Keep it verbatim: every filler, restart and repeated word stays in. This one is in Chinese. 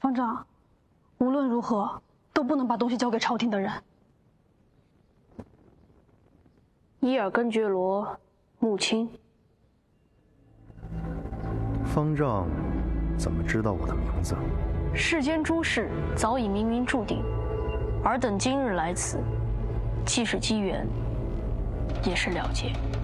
方丈，无论如何都不能把东西交给朝廷的人。 伊尔根觉罗，母亲。 方丈怎么知道我的名字？ 世间诸事早已冥冥注定，尔等今日来此，既是机缘，也是了结。